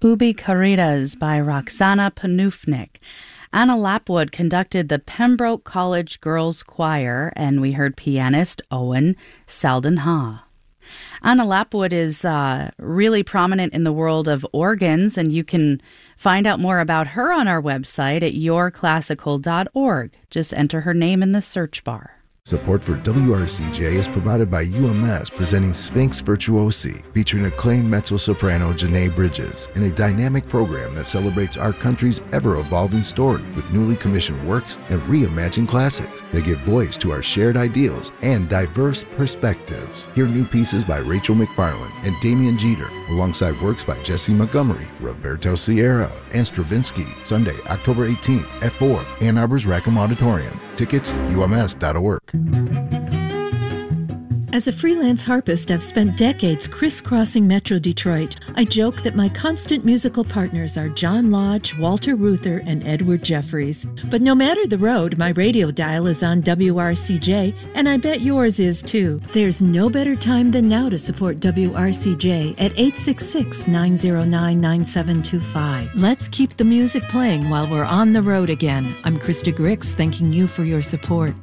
Ubi Caritas by Roxana Panufnik. Anna Lapwood conducted the Pembroke College Girls Choir, and we heard pianist Owen Selden-Ha. Anna Lapwood is really prominent in the world of organs, and you can find out more about her on our website at yourclassical.org. Just enter her name in the search bar. Support for WRCJ is provided by UMS, presenting Sphinx Virtuosi, featuring acclaimed mezzo-soprano Janae Bridges, in a dynamic program that celebrates our country's ever-evolving story with newly commissioned works and reimagined classics that give voice to our shared ideals and diverse perspectives. Hear new pieces by Rachel McFarland and Damian Jeter, alongside works by Jesse Montgomery, Roberto Sierra, and Stravinsky, Sunday, October 18th at 4, Ann Arbor's Rackham Auditorium. Tickets, ums.org. As a freelance harpist, I've spent decades crisscrossing Metro Detroit. I joke that my constant musical partners are John Lodge, Walter Reuther, and Edward Jeffries. But no matter the road, my radio dial is on WRCJ, and I bet yours is too. There's no better time than now to support WRCJ at 866-909-9725. Let's keep the music playing while we're on the road again. I'm Krista Grix, thanking you for your support.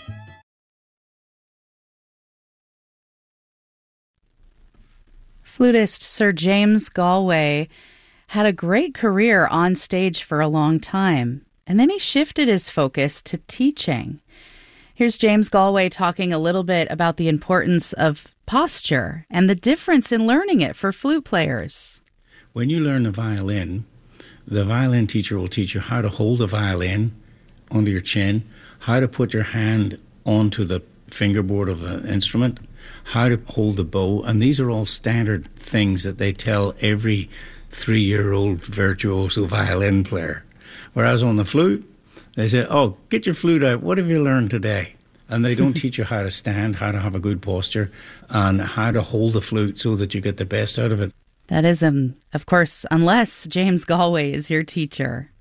Flutist Sir James Galway had a great career on stage for a long time, and then he shifted his focus to teaching. Here's James Galway talking a little bit about the importance of posture and the difference in learning it for flute players. When you learn the violin teacher will teach you how to hold the violin under your chin, how to put your hand onto the fingerboard of the instrument, how to hold the bow, and these are all standard things that they tell every 3-year-old virtuoso violin player. Whereas on the flute, they say, oh, get your flute out, what have you learned today? And they don't teach you how to stand, how to have a good posture, and how to hold the flute so that you get the best out of it. That is, of course, unless James Galway is your teacher.